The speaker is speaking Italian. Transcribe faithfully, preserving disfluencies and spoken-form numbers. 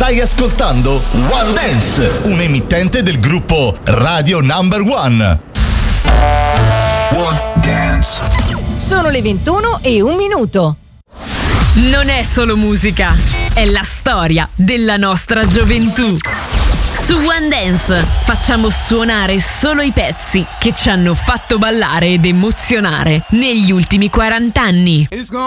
Stai ascoltando One Dance, un emittente del gruppo Radio Number One. One Dance. Sono le ventuno e un minuto. Non è solo musica, è la storia della nostra gioventù. Su One Dance facciamo suonare solo i pezzi che ci hanno fatto ballare ed emozionare negli ultimi quaranta anni.